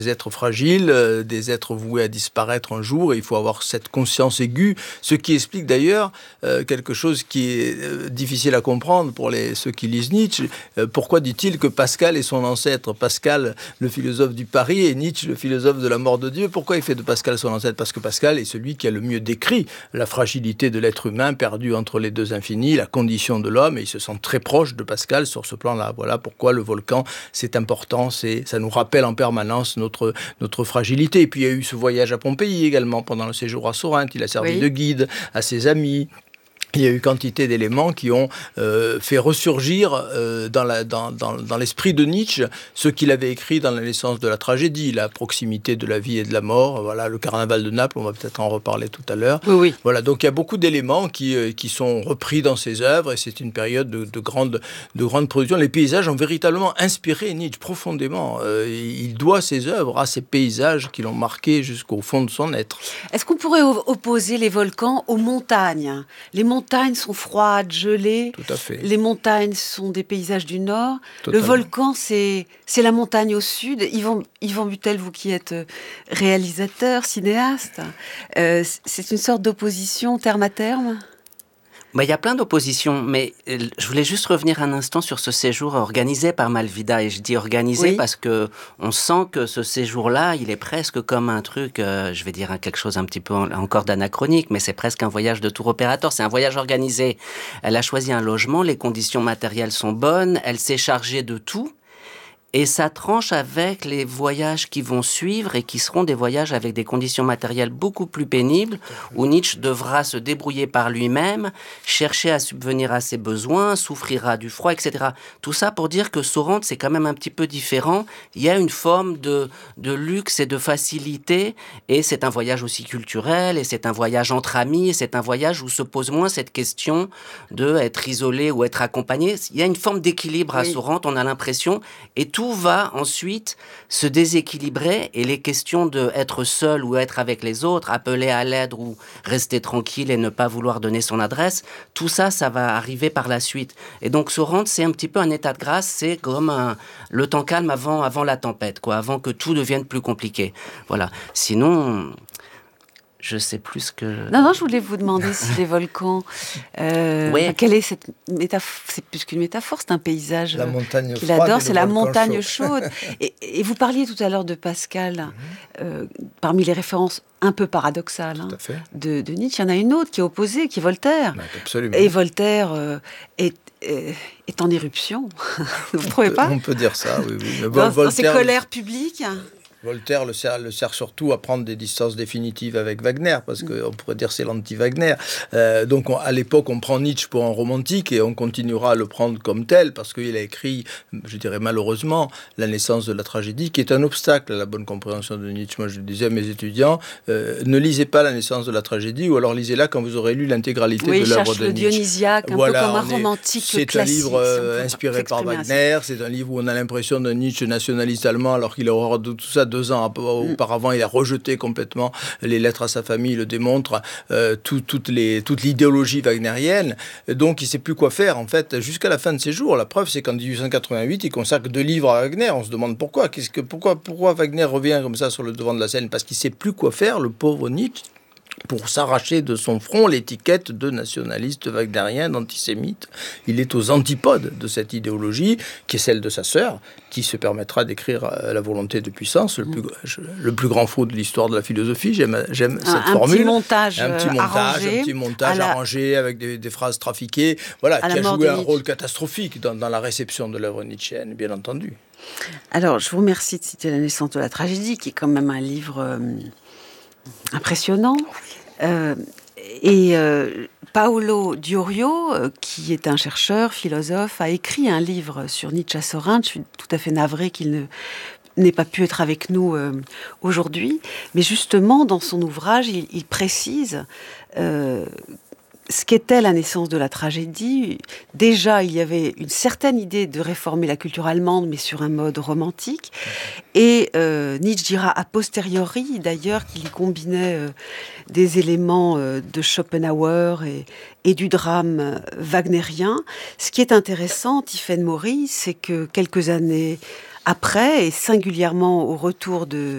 des êtres fragiles, des êtres voués à disparaître un jour, et il faut avoir cette conscience aiguë, ce qui explique d'ailleurs quelque chose qui est difficile à comprendre pour ceux qui lisent Nietzsche. Pourquoi dit-il que Pascal est son ancêtre? Pascal, le philosophe du Paris, et Nietzsche, le philosophe de la mort de Dieu. Pourquoi il fait de Pascal son ancêtre? Parce que Pascal est celui qui a le mieux décrit la fragilité de l'être humain perdu entre les deux infinis, la condition de l'homme, et il se sent très proche de Pascal sur ce plan-là. Voilà pourquoi le volcan, c'est important, ça nous rappelle en permanence notre fragilité. Et puis il y a eu ce voyage à Pompéi également pendant le séjour à Sorinthe. Il a servi de guide à ses amis. Il y a eu quantité d'éléments qui ont fait ressurgir dans l'esprit de Nietzsche ce qu'il avait écrit dans La naissance de la tragédie, la proximité de la vie et de la mort. Voilà, le carnaval de Naples, on va peut-être en reparler tout à l'heure. Oui. Voilà, donc il y a beaucoup d'éléments qui sont repris dans ses œuvres, et c'est une période de grande production. Les paysages ont véritablement inspiré Nietzsche profondément. Il doit ses œuvres à ces paysages qui l'ont marqué jusqu'au fond de son être. Est-ce qu'on pourrait opposer les volcans aux montagnes? Les montagnes sont froides, gelées. Tout à fait. Les montagnes sont des paysages du nord. Totalement. Le volcan, c'est la montagne au sud. Yvan Butel, vous qui êtes réalisateur, cinéaste, c'est une sorte d'opposition terme à terme? Il y a plein d'oppositions, mais je voulais juste revenir un instant sur ce séjour organisé par Malvida. Et je dis organisé parce que on sent que ce séjour-là, il est presque comme un truc, je vais dire quelque chose un petit peu encore d'anachronique, mais c'est presque un voyage de tour opérateur. C'est un voyage organisé. Elle a choisi un logement, les conditions matérielles sont bonnes, elle s'est chargée de tout. Et ça tranche avec les voyages qui vont suivre et qui seront des voyages avec des conditions matérielles beaucoup plus pénibles, où Nietzsche devra se débrouiller par lui-même, chercher à subvenir à ses besoins, souffrira du froid, etc. Tout ça pour dire que Sorante, c'est quand même un petit peu différent. Il y a une forme de luxe et de facilité, et c'est un voyage aussi culturel, et c'est un voyage entre amis, et c'est un voyage où se pose moins cette question de être isolé ou être accompagné. Il y a une forme d'équilibre à Sorante, on a l'impression, et tout va ensuite se déséquilibrer, et les questions de être seul ou être avec les autres, appeler à l'aide ou rester tranquille et ne pas vouloir donner son adresse, tout ça, ça va arriver par la suite. Et donc Sorante, c'est un petit peu un état de grâce, c'est comme le temps calme avant la tempête, avant que tout devienne plus compliqué. Voilà. Sinon, je sais plus que... Non, je voulais vous demander si les volcans... quelle est cette métaphore? C'est plus qu'une métaphore, c'est un paysage la montagne qu'il froide, adore, c'est la montagne chaud. chaude. Et vous parliez tout à l'heure de Pascal, parmi les références un peu paradoxales de Nietzsche, il y en a une autre qui est opposée, qui est Voltaire. Absolument. Et Voltaire est en éruption. Vous ne trouvez pas? On peut dire ça, oui. Mais dans ses colères publiques. Voltaire le sert surtout à prendre des distances définitives avec Wagner, parce qu'on pourrait dire c'est l'anti-Wagner. Donc à l'époque, on prend Nietzsche pour un romantique, et on continuera à le prendre comme tel, parce qu'il a écrit, je dirais malheureusement, La naissance de la tragédie, qui est un obstacle à la bonne compréhension de Nietzsche. Moi, je disais à mes étudiants, ne lisez pas La naissance de la tragédie, ou alors lisez-la quand vous aurez lu l'intégralité de l'œuvre de le Nietzsche. Dionysiaque, un peu comme un romantique c'est classique. C'est un livre inspiré par Wagner, c'est un livre où on a l'impression d'un Nietzsche nationaliste allemand, alors qu'il a horreur de tout ça. 2 ans auparavant, il a rejeté complètement les lettres à sa famille, le démontre, toute l'idéologie wagnérienne. Donc, il ne sait plus quoi faire, en fait, jusqu'à la fin de ses jours. La preuve, c'est qu'en 1888, il consacre 2 livres à Wagner. On se demande pourquoi. Pourquoi Wagner revient comme ça sur le devant de la scène? Parce qu'il ne sait plus quoi faire, le pauvre Nietzsche, pour s'arracher de son front l'étiquette de nationaliste wagnérien, d'antisémite. Il est aux antipodes de cette idéologie, qui est celle de sa sœur, qui se permettra d'écrire La volonté de puissance, le plus grand faux de l'histoire de la philosophie. J'aime cette formule. Un petit montage arrangé avec des phrases trafiquées, qui a joué un rôle catastrophique dans la réception de l'œuvre nietzschéenne, bien entendu. Alors, je vous remercie de citer La naissance de la tragédie, qui est quand même un livre... impressionnant. Paolo Diorio, qui est un chercheur, philosophe, a écrit un livre sur Nietzsche à Sorinte. Je suis tout à fait navrée qu'il n'ait pas pu être avec nous aujourd'hui. Mais justement, dans son ouvrage, il précise ce qu'était la naissance de la tragédie. Déjà, il y avait une certaine idée de réformer la culture allemande, mais sur un mode romantique. Et Nietzsche dira a posteriori, d'ailleurs, qu'il y combinait des éléments de Schopenhauer et du drame wagnérien. Ce qui est intéressant, Tiphaine Maury, c'est que quelques années après, et singulièrement au retour de